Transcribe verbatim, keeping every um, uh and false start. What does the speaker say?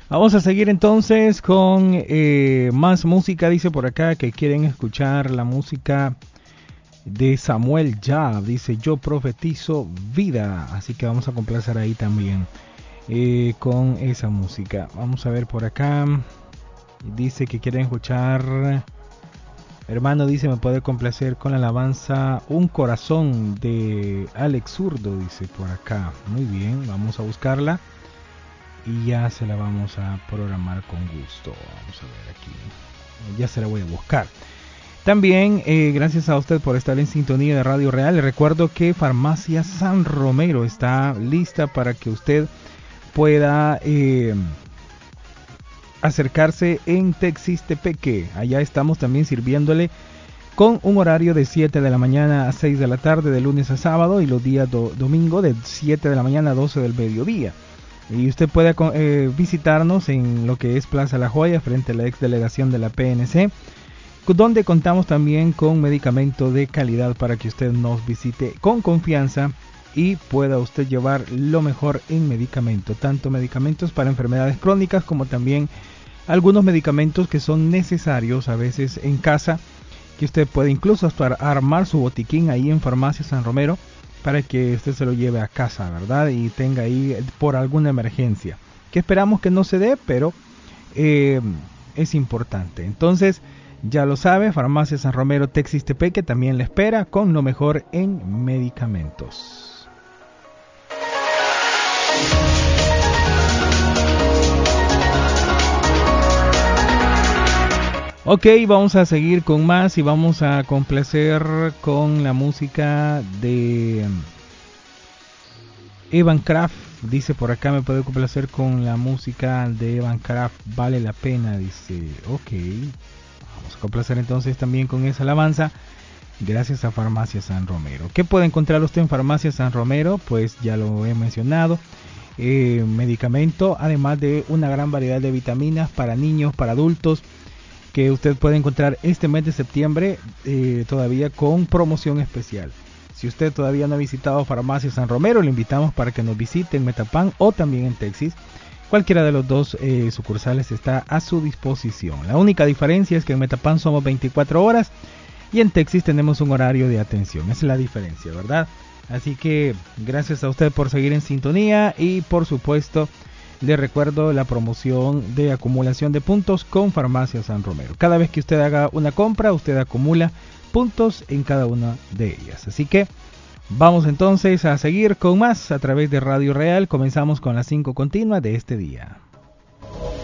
Vamos a seguir entonces con eh, más música. Dice por acá que quieren escuchar la música de Samuel Yab. Dice: yo profetizo vida. Así que vamos a complacer ahí también eh, con esa música. Vamos a ver por acá. Dice que quieren escuchar... Hermano, dice, me puede complacer con la alabanza Un Corazón de Alex Zurdo. Dice por acá. Muy bien, vamos a buscarla y ya se la vamos a programar con gusto. Vamos a ver aquí, ya se la voy a buscar. También eh, gracias a usted por estar en sintonía de Radio Real. Le recuerdo que Farmacia San Romero está lista para que usted pueda eh, acercarse en Texis-Tepeque. Allá estamos también sirviéndole con un horario de siete de la mañana a seis de la tarde de lunes a sábado, y los días do, domingo de siete de la mañana a doce del mediodía. Y usted puede eh, visitarnos en lo que es Plaza La Joya, frente a la ex delegación de la P N C, donde contamos también con medicamento de calidad para que usted nos visite con confianza y pueda usted llevar lo mejor en medicamento, tanto medicamentos para enfermedades crónicas como también algunos medicamentos que son necesarios a veces en casa, que usted puede incluso hasta armar su botiquín ahí en Farmacia San Romero para que usted se lo lleve a casa, ¿verdad? Y tenga ahí por alguna emergencia, que esperamos que no se dé, pero eh, es importante. Entonces, ya lo sabe, Farmacia San Romero Texis-Tepeque también le espera con lo mejor en medicamentos. Ok, vamos a seguir con más y vamos a complacer con la música de Evan Kraft. Dice por acá, me puede complacer con la música de Evan Kraft, vale la pena. Dice, ok, vamos a complacer entonces también con esa alabanza, gracias a Farmacia San Romero. ¿Qué puede encontrar usted en Farmacia San Romero? Pues ya lo he mencionado, eh, medicamento, además de una gran variedad de vitaminas para niños, para adultos, que usted puede encontrar este mes de septiembre eh, todavía con promoción especial. Si usted todavía no ha visitado Farmacia San Romero, le invitamos para que nos visite en Metapán o también en Texis. Cualquiera de los dos eh, sucursales está a su disposición. La única diferencia es que en Metapán somos veinticuatro horas y en Texis tenemos un horario de atención. Esa es la diferencia, ¿verdad? Así que gracias a usted por seguir en sintonía y por supuesto le recuerdo la promoción de acumulación de puntos con Farmacia San Romero. Cada vez que usted haga una compra, usted acumula puntos en cada una de ellas. Así que vamos entonces a seguir con más a través de Radio Real. Comenzamos con las cinco continuas de este día.